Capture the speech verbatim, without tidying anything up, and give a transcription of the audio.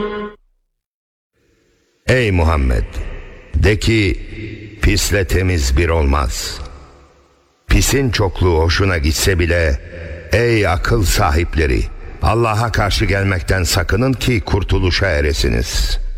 Ey Muhammed! De ki, pisle temiz bir olmaz. Pisin çokluğu hoşuna gitse bile, ey akıl sahipleri! Allah'a karşı gelmekten sakının ki kurtuluşa eresiniz.